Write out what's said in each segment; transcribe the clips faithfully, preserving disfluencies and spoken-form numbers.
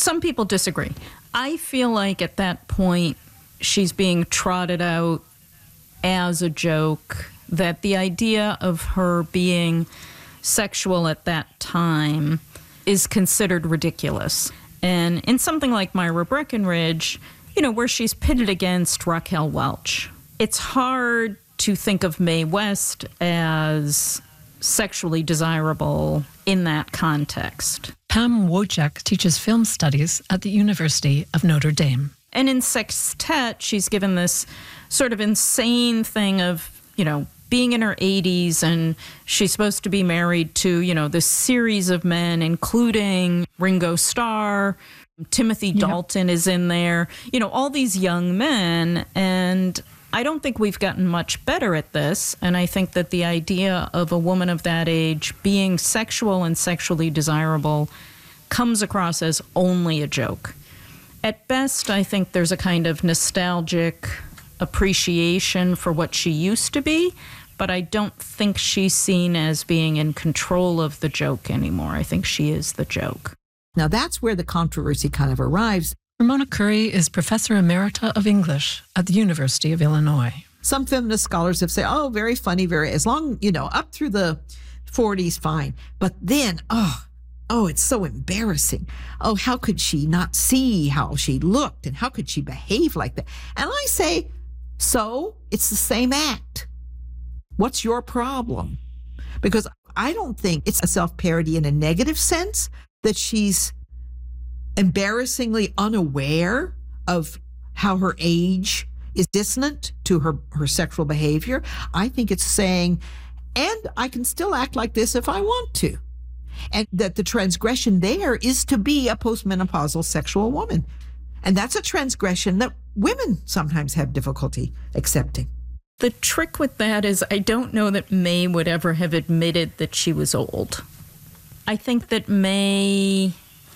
some people disagree. I feel like at that point, she's being trotted out as a joke, that the idea of her being sexual at that time is considered ridiculous. And in something like Myra Breckinridge, you know, where she's pitted against Raquel Welch, it's hard to think of Mae West as sexually desirable in that context. Pam Wojcik teaches film studies at the University of Notre Dame. And in Sextet, she's given this sort of insane thing of, you know, being in her eighties, and she's supposed to be married to, you know, this series of men, including Ringo Starr, Timothy Dalton yep. is in there, you know, all these young men. And I don't think we've gotten much better at this. And I think that the idea of a woman of that age being sexual and sexually desirable comes across as only a joke. At best, I think there's a kind of nostalgic appreciation for what she used to be, but I don't think she's seen as being in control of the joke anymore. I think she is the joke. Now that's where the controversy kind of arrives. Ramona Curry is Professor Emerita of English at the University of Illinois. Some feminist scholars have said, oh, very funny, very, as long, you know, up through the forties, fine. But then, oh, oh, it's so embarrassing. Oh, how could she not see how she looked, and how could she behave like that? And I say, so it's the same act. What's your problem? Because I don't think it's a self-parody in a negative sense, that she's embarrassingly unaware of how her age is dissonant to her, her sexual behavior. I think it's saying, and I can still act like this if I want to. And that the transgression there is to be a postmenopausal sexual woman. And that's a transgression that women sometimes have difficulty accepting. The trick with that is I don't know that Mae would ever have admitted that she was old. I think that Mae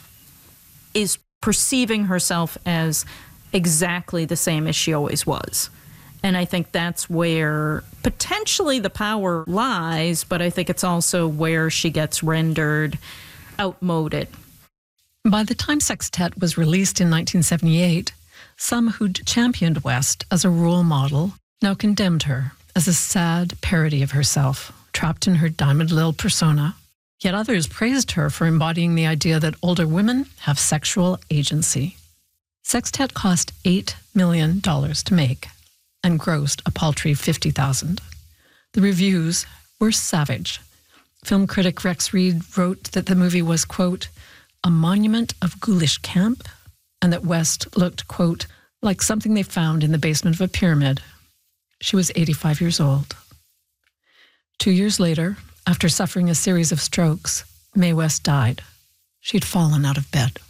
is perceiving herself as exactly the same as she always was. And I think that's where potentially the power lies, but I think it's also where she gets rendered outmoded. By the time Sextet was released in nineteen seventy-eight, some who'd championed West as a role model now condemned her as a sad parody of herself, trapped in her Diamond Lil persona. Yet others praised her for embodying the idea that older women have sexual agency. Sextet cost eight million dollars to make and grossed a paltry fifty thousand dollars. The reviews were savage. Film critic Rex Reed wrote that the movie was, quote, a monument of ghoulish camp, and that West looked, quote, like something they found in the basement of a pyramid. She was eighty-five years old. Two years later, after suffering a series of strokes, Mae West died. She'd fallen out of bed.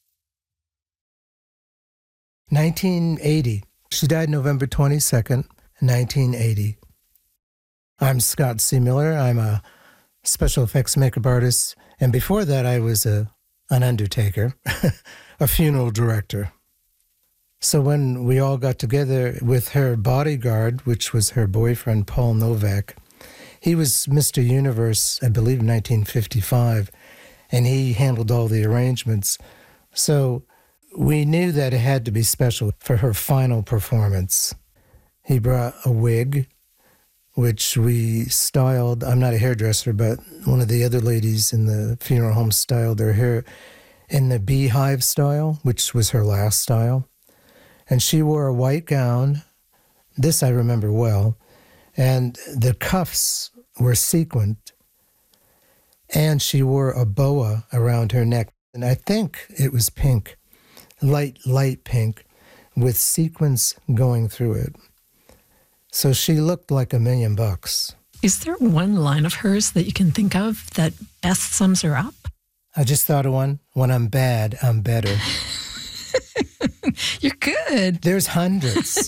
nineteen eighty. She died November twenty-second, nineteen eighty. I'm Scott C. Miller. I'm a special effects makeup artist. And before that, I was a an undertaker, a funeral director. So when we all got together with her bodyguard, which was her boyfriend, Paul Novak, he was Mister Universe, I believe, in nineteen fifty-five, and he handled all the arrangements. So we knew that it had to be special for her final performance. He brought a wig, which we styled. I'm not a hairdresser, but one of the other ladies in the funeral home styled her hair in the beehive style, which was her last style. And she wore a white gown. This I remember well. And the cuffs were sequined. And she wore a boa around her neck. And I think it was pink, light, light pink, with sequins going through it. So she looked like a million bucks. Is there one line of hers that you can think of that best sums her up? I just thought of one. When I'm bad, I'm better. You're good. There's hundreds.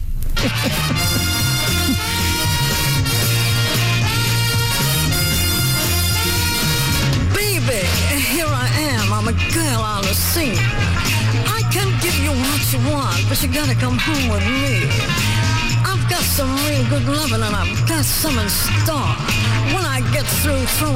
Baby, here I am. I'm a girl on the scene. I can give you what you want, but you gotta come home with me. I've got some real good loving and I've got some in store. When I get through throwing